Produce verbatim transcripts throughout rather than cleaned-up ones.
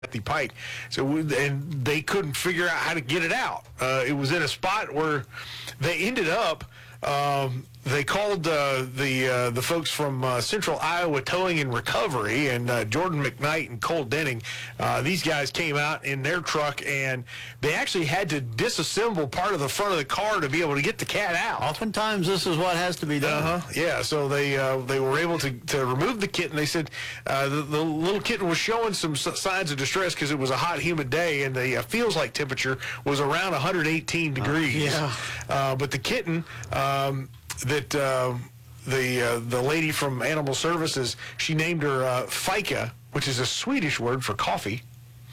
the pipe. So we, and they couldn't figure out how to get it out. Uh, it was in a spot where they ended up. Um, they called uh, the uh, the folks from uh, Central Iowa Towing and Recovery, and uh, Jordan McKnight and Cole Denning. Uh, these guys came out in their truck, and they actually had to disassemble part of the front of the car to be able to get the cat out. Oftentimes, this is what has to be done. Uh-huh. Yeah, so they uh, they were able to, to remove the kitten. They said uh, the, the little kitten was showing some s- signs of distress because it was a hot, humid day, and the uh, feels-like temperature was around one hundred eighteen degrees. Uh, yeah. Uh, but the kitten... Um, that uh, the uh, the lady from Animal Services, she named her uh, Fika, which is a Swedish word for coffee.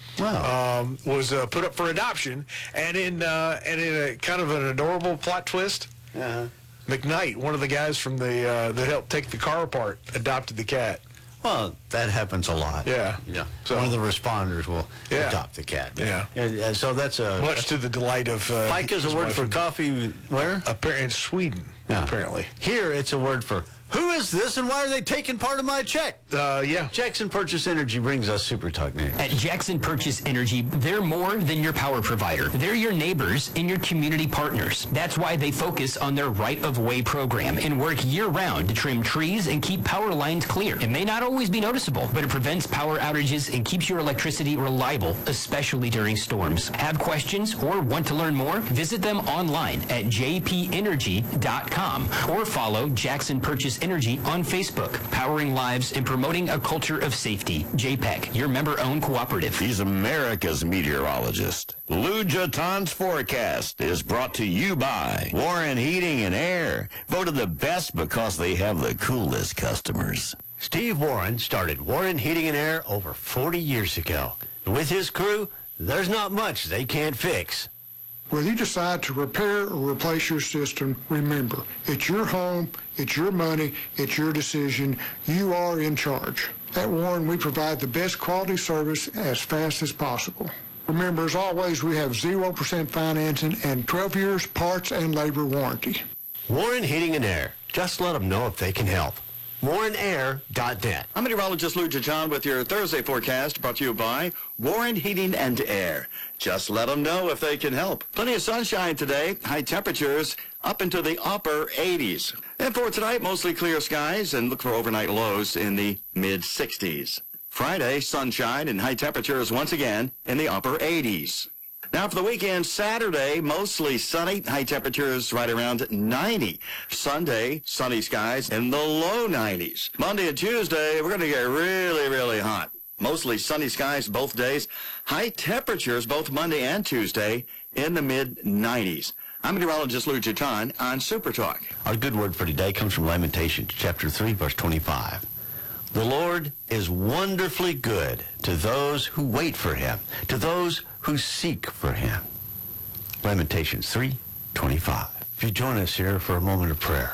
Wow. Um, was uh, put up for adoption, and in uh, and in a kind of an adorable plot twist, Uh-huh. McKnight, one of the guys from the uh, that helped take the car apart, adopted the cat. Well, that happens a lot. Yeah. Yeah. So- One of the responders will Yeah. adopt the cat. Yeah. And, and so that's a... Much to the delight of uh, Fika is a his word wife for and- coffee where? Appar- in Sweden, Yeah. apparently. Here, it's a word for, who is this and why are they taking part of my check? Uh, yeah. Jackson Purchase Energy brings us Super Talk News. At Jackson Purchase Energy, they're more than your power provider. They're your neighbors and your community partners. That's why they focus on their right-of-way program and work year-round to trim trees and keep power lines clear. It may not always be noticeable, but it prevents power outages and keeps your electricity reliable, especially during storms. Have questions or want to learn more? Visit them online at j p energy dot com or follow Jackson Purchase Energy on Facebook, powering lives and promoting a culture of safety. J P E C, your member-owned cooperative. He's America's meteorologist. Lou Jaton's forecast is brought to you by Warren Heating and Air, voted the best because they have the coolest customers. Steve Warren started Warren Heating and Air over forty years ago. And with his crew, there's not much they can't fix. Whether you decide to repair or replace your system, remember, it's your home, it's your money, it's your decision. You are in charge. At Warren, we provide the best quality service as fast as possible. Remember, as always, we have zero percent financing and twelve years parts and labor warranty. Warren Heating and Air. Just let them know if they can help. warren air dot net. I'm meteorologist Lou John with your Thursday forecast brought to you by Warren Heating and Air. Just let them know if they can help. Plenty of sunshine today. High temperatures up into the upper eighties. And for tonight, mostly clear skies and look for overnight lows in the mid sixties. Friday, sunshine and high temperatures once again in the upper eighties. Now for the weekend, Saturday, mostly sunny, high temperatures right around ninety. Sunday, sunny skies in the low nineties. Monday and Tuesday, we're going to get really, really hot. Mostly sunny skies both days. High temperatures both Monday and Tuesday in the mid nineties. I'm meteorologist Lou Jutan on Super Talk. Our good word for today comes from Lamentations chapter three, verse twenty-five. The Lord is wonderfully good to those who wait for him, to those who seek for him. Lamentations three twenty-five. If you join us here for a moment of prayer,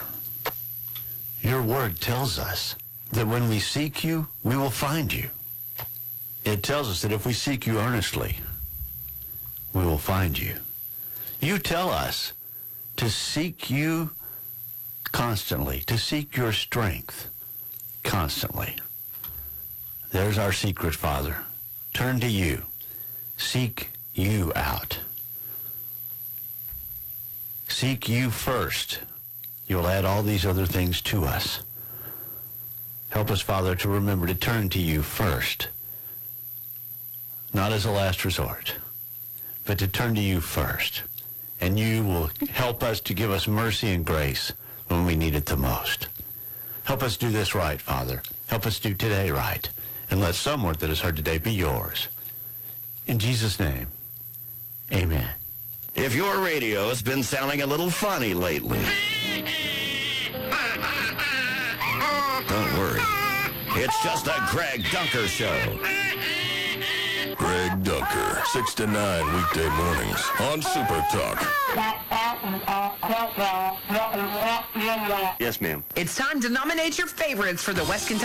your word tells us that when we seek you, we will find you. It tells us that if we seek you earnestly, we will find you. You tell us to seek you constantly, to seek your strength constantly. There's our secret, Father. Turn to you. Seek you out. Seek you first. You'll add all these other things to us. Help us, Father, to remember to turn to you first. Not as a last resort, but to turn to you first. And you will help us to give us mercy and grace when we need it the most. Help us do this right, Father. Help us do today right. And let some word that is heard today be yours. In Jesus' name, amen. If your radio has been sounding a little funny lately, don't worry. It's just a Greg Dunker Show. Greg Dunker, six to nine weekday mornings on Super Talk. Yes, ma'am. It's time to nominate your favorites for the West Kentucky